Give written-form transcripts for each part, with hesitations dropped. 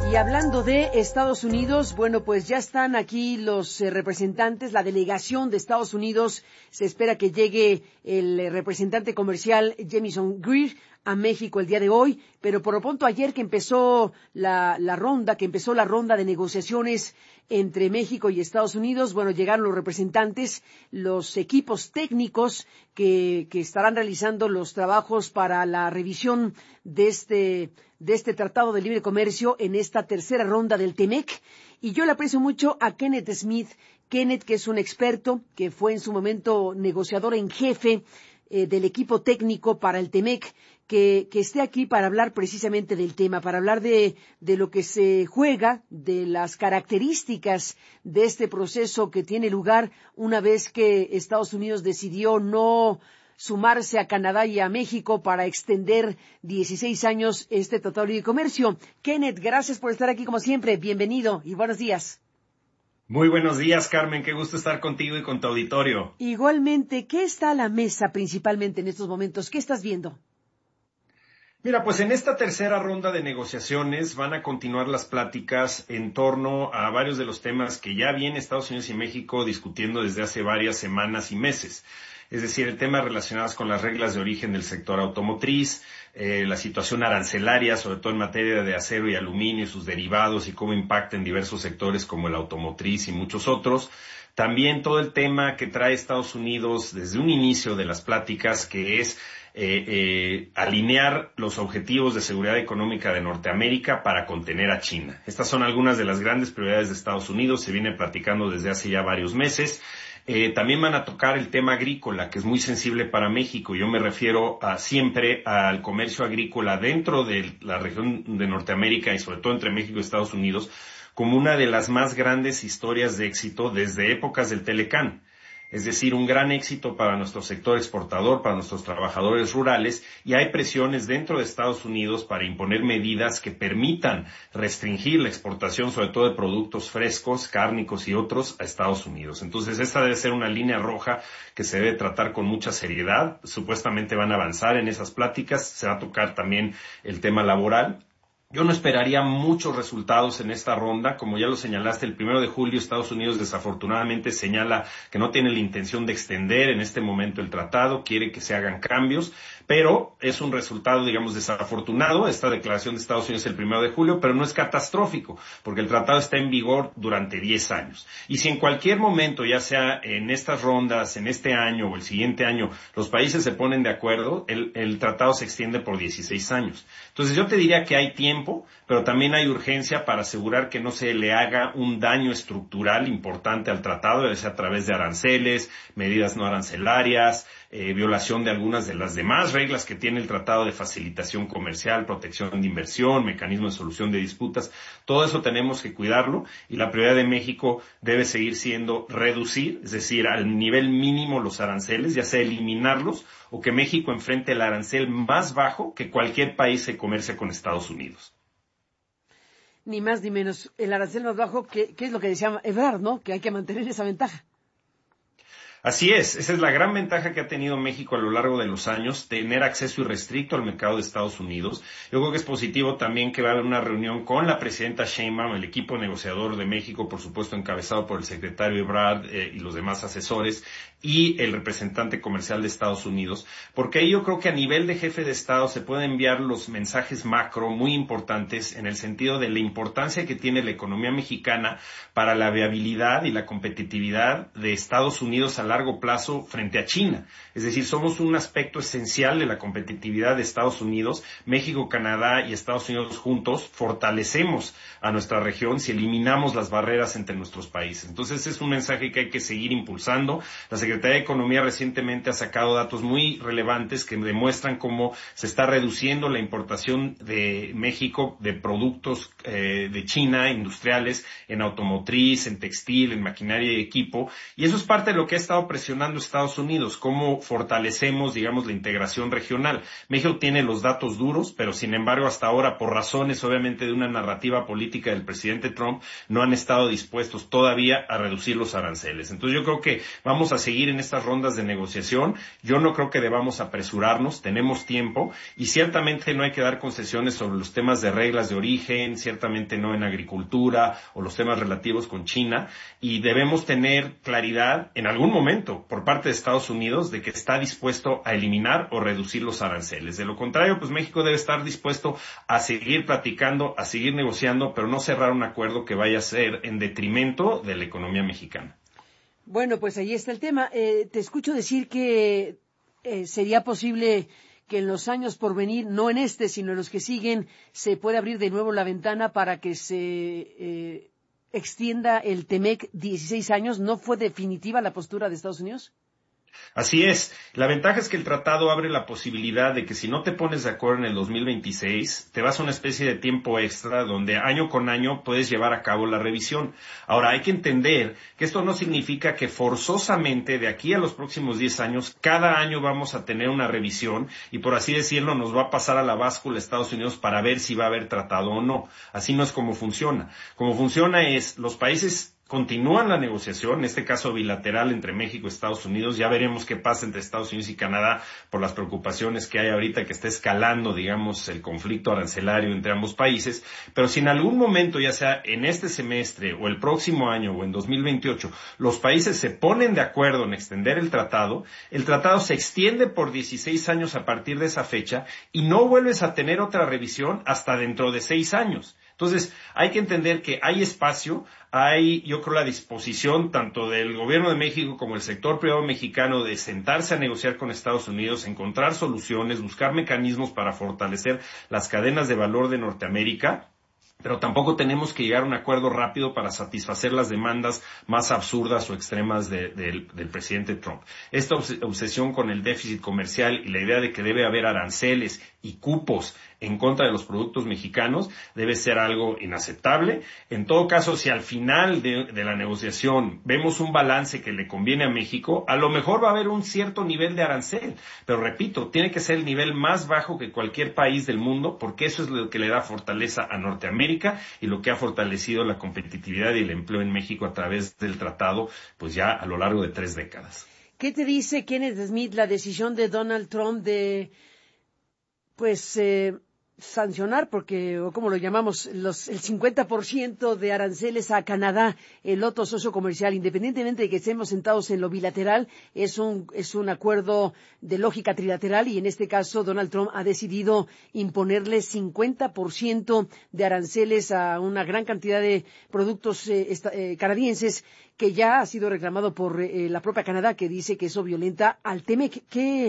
Y hablando de Estados Unidos, bueno, pues ya están aquí los representantes, la delegación de Estados Unidos. Se espera que llegue el representante comercial Jamieson Greer a México el día de hoy, pero por lo pronto ayer que empezó la ronda de negociaciones entre México y Estados Unidos, bueno, llegaron los representantes, los equipos técnicos que estarán realizando los trabajos para la revisión de este Tratado de Libre Comercio en esta tercera ronda del TEMEC. Y yo le aprecio mucho a Kenneth Smith. Kenneth, que es un experto, que fue en su momento negociador en jefe del equipo técnico para el TEMEC, que esté aquí para hablar precisamente del tema, para hablar de lo que se juega, de las características de este proceso que tiene lugar una vez que Estados Unidos decidió no sumarse a Canadá y a México para extender 16 años este Tratado de Libre Comercio. Kenneth, gracias por estar aquí como siempre. Bienvenido y buenos días. Muy buenos días, Carmen. Qué gusto estar contigo y con tu auditorio. Igualmente, ¿qué está a la mesa principalmente en estos momentos? ¿Qué estás viendo? Mira, pues en esta tercera ronda de negociaciones van a continuar las pláticas en torno a varios de los temas que ya viene Estados Unidos y México discutiendo desde hace varias semanas y meses. Es decir, el tema relacionados con las reglas de origen del sector automotriz, la situación arancelaria, sobre todo en materia de acero y aluminio y sus derivados y cómo impacta en diversos sectores como el automotriz y muchos otros. También todo el tema que trae Estados Unidos desde un inicio de las pláticas, que es alinear los objetivos de seguridad económica de Norteamérica para contener a China. Estas son algunas de las grandes prioridades de Estados Unidos, se viene platicando desde hace ya varios meses. También van a tocar el tema agrícola, que es muy sensible para México. Yo me refiero siempre al comercio agrícola dentro de la región de Norteamérica y sobre todo entre México y Estados Unidos, como una de las más grandes historias de éxito desde épocas del Telecán. Es decir, un gran éxito para nuestro sector exportador, para nuestros trabajadores rurales, y hay presiones dentro de Estados Unidos para imponer medidas que permitan restringir la exportación, sobre todo de productos frescos, cárnicos y otros, a Estados Unidos. Entonces, esta debe ser una línea roja que se debe tratar con mucha seriedad. Supuestamente van a avanzar en esas pláticas. Se va a tocar también el tema laboral. Yo no esperaría muchos resultados en esta ronda. Como ya lo señalaste, el 1 de julio Estados Unidos desafortunadamente señala que no tiene la intención de extender en este momento el tratado, quiere que se hagan cambios, pero es un resultado, digamos, desafortunado. Esta declaración de Estados Unidos el 1 de julio, pero no es catastrófico, porque el tratado está en vigor durante 10 años. Y si en cualquier momento, ya sea en estas rondas, en este año o el siguiente año, los países se ponen de acuerdo, el tratado se extiende por 16 años. Entonces yo te diría que hay tiempo, pero también hay urgencia para asegurar que no se le haga un daño estructural importante al tratado, ya sea a través de aranceles, medidas no arancelarias, violación de algunas de las demás reglas que tiene el Tratado de Facilitación Comercial, protección de inversión, mecanismo de solución de disputas. Todo eso tenemos que cuidarlo y la prioridad de México debe seguir siendo reducir, es decir, al nivel mínimo los aranceles, ya sea eliminarlos o que México enfrente el arancel más bajo que cualquier país que comercie con Estados Unidos. Ni más ni menos. El arancel más bajo, que es lo que decía Ebrard, ¿no? Que hay que mantener esa ventaja. Así es, esa es la gran ventaja que ha tenido México a lo largo de los años, tener acceso irrestricto al mercado de Estados Unidos. Yo creo que es positivo también que va a haber una reunión con la presidenta Sheinbaum, el equipo negociador de México, por supuesto encabezado por el secretario Ebrard y los demás asesores, y el representante comercial de Estados Unidos, porque ahí yo creo que a nivel de jefe de Estado se pueden enviar los mensajes macro muy importantes en el sentido de la importancia que tiene la economía mexicana para la viabilidad y la competitividad de Estados Unidos a largo plazo frente a China. Es decir, somos un aspecto esencial de la competitividad de Estados Unidos. México, Canadá y Estados Unidos juntos fortalecemos a nuestra región si eliminamos las barreras entre nuestros países. Entonces es un mensaje que hay que seguir impulsando. La Secretaría de Economía recientemente ha sacado datos muy relevantes que demuestran cómo se está reduciendo la importación de México de productos de China, industriales, en automotriz, en textil, en maquinaria y equipo. Y eso es parte de lo que ha estado estado presionando Estados Unidos, cómo fortalecemos, digamos, la integración regional. México tiene los datos duros, pero sin embargo hasta ahora, por razones obviamente de una narrativa política del presidente Trump, no han estado dispuestos todavía a reducir los aranceles. Entonces yo creo que vamos a seguir en estas rondas de negociación. Yo no creo que debamos apresurarnos, tenemos tiempo y ciertamente no hay que dar concesiones sobre los temas de reglas de origen, ciertamente no en agricultura o los temas relativos con China, y debemos tener claridad en algún momento por parte de Estados Unidos de que está dispuesto a eliminar o reducir los aranceles. De lo contrario, pues México debe estar dispuesto a seguir platicando, a seguir negociando, pero no cerrar un acuerdo que vaya a ser en detrimento de la economía mexicana. Bueno, pues ahí está el tema. Te escucho decir que sería posible que en los años por venir, no en este, sino en los que siguen, se puede abrir de nuevo la ventana para que se extienda el TEMEC 16 años. ¿No fue definitiva la postura de Estados Unidos? Así es. La ventaja es que el tratado abre la posibilidad de que si no te pones de acuerdo en el 2026, te vas a una especie de tiempo extra donde año con año puedes llevar a cabo la revisión. Ahora, hay que entender que esto no significa que forzosamente de aquí a los próximos 10 años, cada año vamos a tener una revisión y por así decirlo nos va a pasar a la báscula Estados Unidos para ver si va a haber tratado o no. Así no es como funciona. Como funciona es los países continúan la negociación, en este caso bilateral entre México y Estados Unidos. Ya veremos qué pasa entre Estados Unidos y Canadá por las preocupaciones que hay ahorita que está escalando, digamos, el conflicto arancelario entre ambos países. Pero si en algún momento, ya sea en este semestre o el próximo año o en 2028, los países se ponen de acuerdo en extender el tratado se extiende por 16 años a partir de esa fecha y no vuelves a tener otra revisión hasta dentro de 6 años. Entonces, hay que entender que hay espacio, hay, yo creo, la disposición tanto del gobierno de México como el sector privado mexicano de sentarse a negociar con Estados Unidos, encontrar soluciones, buscar mecanismos para fortalecer las cadenas de valor de Norteamérica. Pero tampoco tenemos que llegar a un acuerdo rápido para satisfacer las demandas más absurdas o extremas del presidente Trump. Esta obsesión con el déficit comercial y la idea de que debe haber aranceles y cupos en contra de los productos mexicanos debe ser algo inaceptable. En todo caso, si al final de la negociación vemos un balance que le conviene a México, a lo mejor va a haber un cierto nivel de arancel. Pero repito, tiene que ser el nivel más bajo que cualquier país del mundo, porque eso es lo que le da fortaleza a Norteamérica y lo que ha fortalecido la competitividad y el empleo en México a través del tratado, pues ya a lo largo de 3 décadas. ¿Qué te dice Kenneth Smith la decisión de Donald Trump de, sancionar, porque, o como lo llamamos, el 50% de aranceles a Canadá, el otro socio comercial, independientemente de que estemos sentados en lo bilateral, es un acuerdo de lógica trilateral y en este caso Donald Trump ha decidido imponerle 50% de aranceles a una gran cantidad de productos canadienses que ya ha sido reclamado por la propia Canadá, que dice que eso violenta al TEMEC.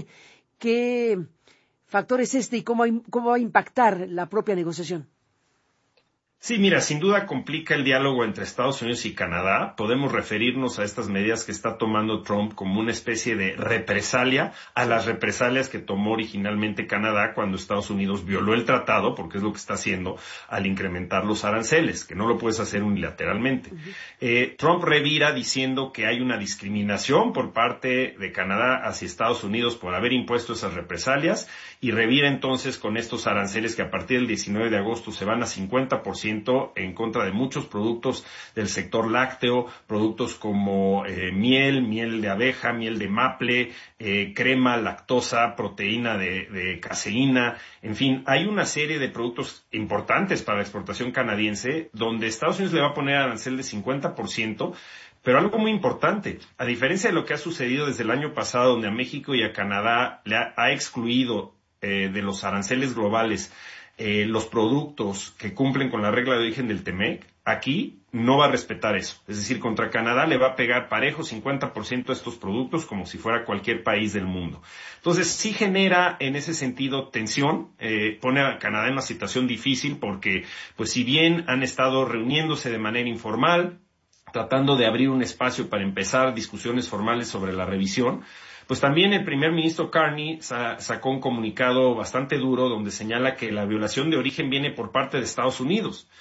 ¿Qué factor es este y cómo va a impactar la propia negociación? Sí, mira, sin duda complica el diálogo entre Estados Unidos y Canadá. Podemos referirnos a estas medidas que está tomando Trump como una especie de represalia a las represalias que tomó originalmente Canadá cuando Estados Unidos violó el tratado, porque es lo que está haciendo al incrementar los aranceles, que no lo puedes hacer unilateralmente. Trump revira diciendo que hay una discriminación por parte de Canadá hacia Estados Unidos por haber impuesto esas represalias y revira entonces con estos aranceles que a partir del 19 de agosto se van a 50% en contra de muchos productos del sector lácteo, productos como miel de abeja, miel de maple, crema, lactosa, proteína de caseína, en fin, hay una serie de productos importantes para la exportación canadiense donde Estados Unidos le va a poner arancel de 50%, pero algo muy importante, a diferencia de lo que ha sucedido desde el año pasado, donde a México y a Canadá le ha excluido de los aranceles globales los productos que cumplen con la regla de origen del TEMEC, aquí no va a respetar eso. Es decir, contra Canadá le va a pegar parejo 50% a estos productos como si fuera cualquier país del mundo. Entonces, sí genera en ese sentido tensión, pone a Canadá en una situación difícil porque, pues si bien han estado reuniéndose de manera informal, tratando de abrir un espacio para empezar discusiones formales sobre la revisión, pues también el primer ministro Carney sacó un comunicado bastante duro donde señala que la violación de origen viene por parte de Estados Unidos.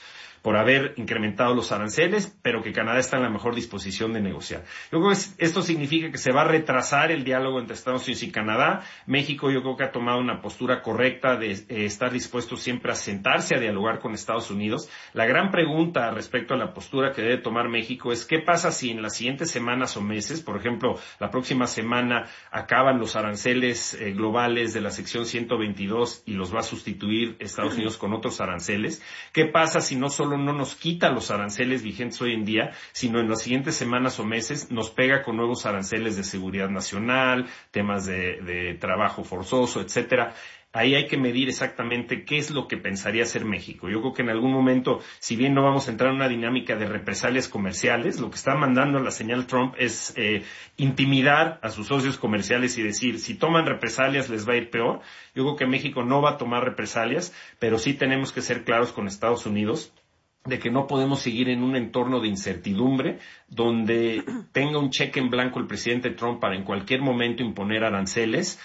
por haber incrementado los aranceles, pero que Canadá está en la mejor disposición de negociar. Yo creo que esto significa que se va a retrasar el diálogo entre Estados Unidos y Canadá. México yo creo que ha tomado una postura correcta de estar dispuesto siempre a sentarse a dialogar con Estados Unidos. La gran pregunta respecto a la postura que debe tomar México es qué pasa si en las siguientes semanas o meses, por ejemplo, la próxima semana acaban los aranceles globales de la sección 122 y los va a sustituir Estados Unidos con otros aranceles. ¿Qué pasa si no solo no nos quita los aranceles vigentes hoy en día, sino en las siguientes semanas o meses nos pega con nuevos aranceles de seguridad nacional, temas de trabajo forzoso, etcétera? Ahí hay que medir exactamente qué es lo que pensaría hacer México. Yo creo que en algún momento, si bien no vamos a entrar en una dinámica de represalias comerciales, lo que está mandando la señal Trump es intimidar a sus socios comerciales y decir, si toman represalias les va a ir peor. Yo creo que México no va a tomar represalias, pero sí tenemos que ser claros con Estados Unidos de que no podemos seguir en un entorno de incertidumbre donde tenga un cheque en blanco el presidente Trump para en cualquier momento imponer aranceles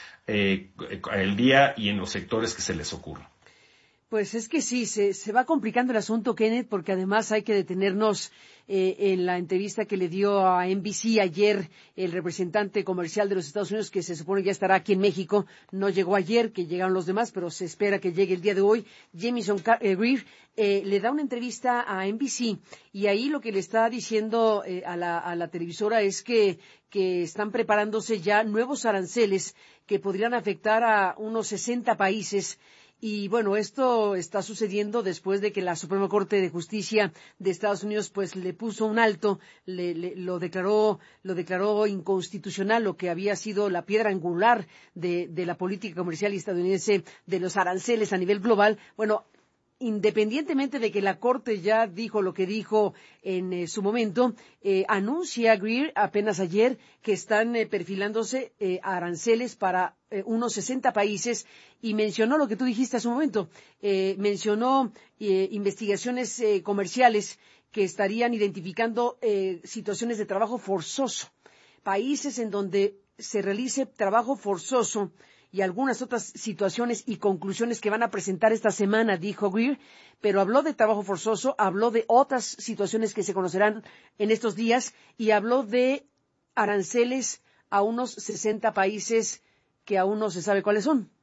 el día y en los sectores que se les ocurra. Pues es que sí, se va complicando el asunto, Kenneth, porque además hay que detenernos en la entrevista que le dio a NBC ayer el representante comercial de los Estados Unidos, que se supone ya estará aquí en México. No llegó ayer, que llegaron los demás, pero se espera que llegue el día de hoy. Jamieson Greer le da una entrevista a NBC y ahí lo que le está diciendo a la televisora es que están preparándose ya nuevos aranceles que podrían afectar a unos 60 países. Y bueno, esto está sucediendo después de que la Suprema Corte de Justicia de Estados Unidos pues le puso un alto, lo declaró inconstitucional, lo que había sido la piedra angular de la política comercial estadounidense de los aranceles a nivel global. Bueno, independientemente de que la Corte ya dijo lo que dijo en su momento, anuncia Greer apenas ayer que están perfilándose aranceles para unos 60 países y mencionó lo que tú dijiste hace un momento. Mencionó investigaciones comerciales que estarían identificando situaciones de trabajo forzoso, países en donde se realice trabajo forzoso y algunas otras situaciones y conclusiones que van a presentar esta semana, dijo Greer, pero habló de trabajo forzoso, habló de otras situaciones que se conocerán en estos días y habló de aranceles a unos 60 países que aún no se sabe cuáles son.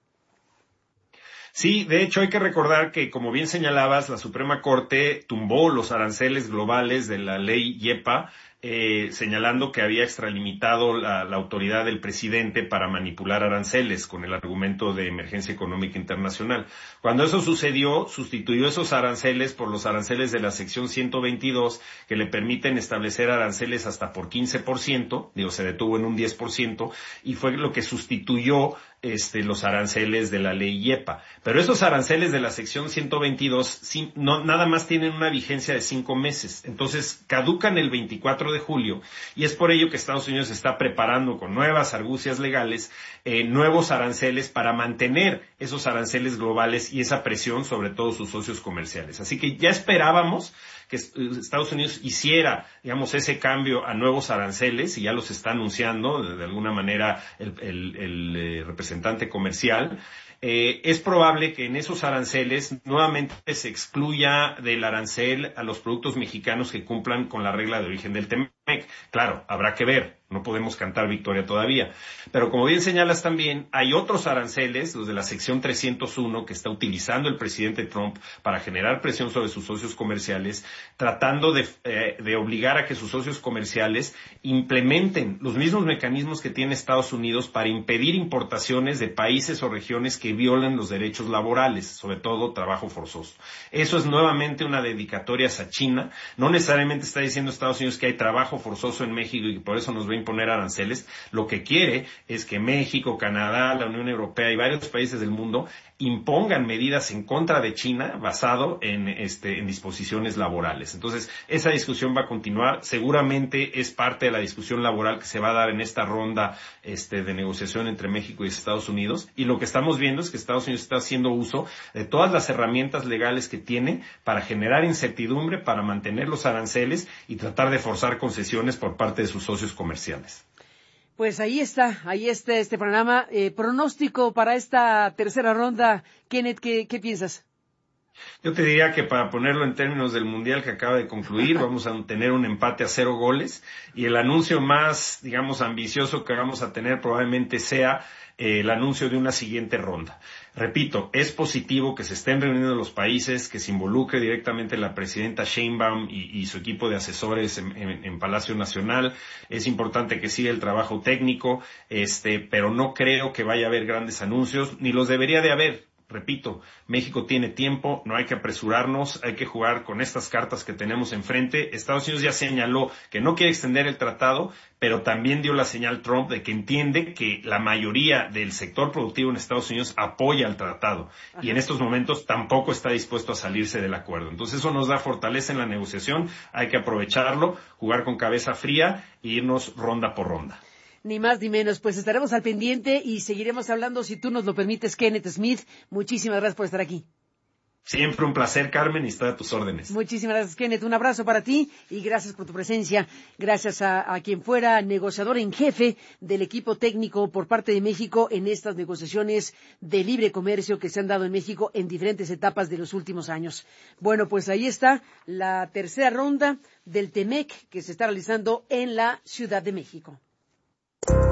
Sí, de hecho hay que recordar que, como bien señalabas, la Suprema Corte tumbó los aranceles globales de la ley IEPA, señalando que había extralimitado la autoridad del presidente para manipular aranceles con el argumento de emergencia económica internacional. Cuando eso sucedió, sustituyó esos aranceles por los aranceles de la sección 122, que le permiten establecer aranceles hasta por 15%, se detuvo en un 10%, y fue lo que sustituyó los aranceles de la ley IEPA. Pero esos aranceles de la sección 122 nada más tienen una vigencia de 5 meses. Entonces, caducan el 24 de julio y es por ello que Estados Unidos está preparando con nuevas argucias legales nuevos aranceles para mantener esos aranceles globales y esa presión sobre todos sus socios comerciales. Así que ya esperábamos que Estados Unidos hiciera, ese cambio a nuevos aranceles y ya los está anunciando de alguna manera el representante comercial. Es probable que en esos aranceles nuevamente se excluya del arancel a los productos mexicanos que cumplan con la regla de origen del TEMEC. Claro, habrá que ver, no podemos cantar victoria todavía. Pero como bien señalas también, hay otros aranceles, los de la sección 301, que está utilizando el presidente Trump para generar presión sobre sus socios comerciales, tratando de obligar a que sus socios comerciales implementen los mismos mecanismos que tiene Estados Unidos para impedir importaciones de países o regiones que violan los derechos laborales, sobre todo trabajo forzoso. Eso es nuevamente una dedicatoria a China. No necesariamente está diciendo Estados Unidos que hay trabajo forzoso en México y que por eso nos va a imponer aranceles. Lo que quiere es que México, Canadá, la Unión Europea y varios países del mundo impongan medidas en contra de China basado en disposiciones laborales. Entonces, esa discusión va a continuar. Seguramente es parte de la discusión laboral que se va a dar en esta ronda de negociación entre México y Estados Unidos. Y lo que estamos viendo es que Estados Unidos está haciendo uso de todas las herramientas legales que tiene para generar incertidumbre, para mantener los aranceles y tratar de forzar concesiones por parte de sus socios comerciales. Pues ahí está este programa. Pronóstico para esta tercera ronda. Kenneth, ¿qué piensas? Yo te diría que para ponerlo en términos del Mundial que acaba de concluir, vamos a tener un empate a 0 goles y el anuncio más, digamos, ambicioso que vamos a tener probablemente sea el anuncio de una siguiente ronda. Repito, es positivo que se estén reuniendo los países, que se involucre directamente la presidenta Sheinbaum y su equipo de asesores en Palacio Nacional. Es importante que siga el trabajo técnico, pero no creo que vaya a haber grandes anuncios, ni los debería de haber. Repito, México tiene tiempo, no hay que apresurarnos, hay que jugar con estas cartas que tenemos enfrente. Estados Unidos ya señaló que no quiere extender el tratado, pero también dio la señal Trump de que entiende que la mayoría del sector productivo en Estados Unidos apoya el tratado. Ajá. Y en estos momentos tampoco está dispuesto a salirse del acuerdo. Entonces eso nos da fortaleza en la negociación, hay que aprovecharlo, jugar con cabeza fría e irnos ronda por ronda. Ni más ni menos, pues estaremos al pendiente y seguiremos hablando si tú nos lo permites, Kenneth Smith. Muchísimas gracias por estar aquí. Siempre un placer, Carmen, y estoy a tus órdenes. Muchísimas gracias, Kenneth. Un abrazo para ti y gracias por tu presencia. Gracias a quien fuera negociador en jefe del equipo técnico por parte de México en estas negociaciones de libre comercio que se han dado en México en diferentes etapas de los últimos años. Bueno, pues ahí está la tercera ronda del TEMEC que se está realizando en la Ciudad de México.